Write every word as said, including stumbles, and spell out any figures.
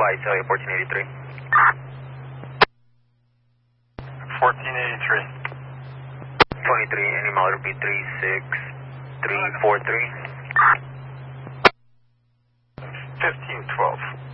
Hawaii, Celia, fourteen eighty-three. fourteen eighty-three. twenty-three, any mile B three six three four three. fifteen twelve.